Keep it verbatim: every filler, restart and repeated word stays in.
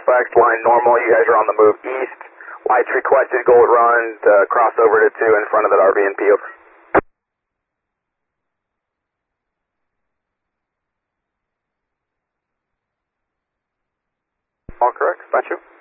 Northwest, line normal, you guys are on the move east. Lights requested, Gold Run, uh, cross over to two in front of that R V and P, over. All correct, got you.